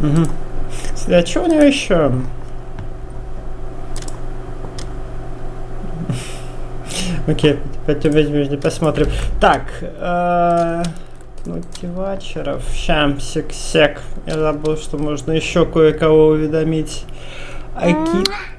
Угу. А что у него еще? Окей, пойдем возьмем, посмотрим. Так, мотиваторов. Щам, сек. Я забыл, что можно еще кое-кого уведомить. Аки...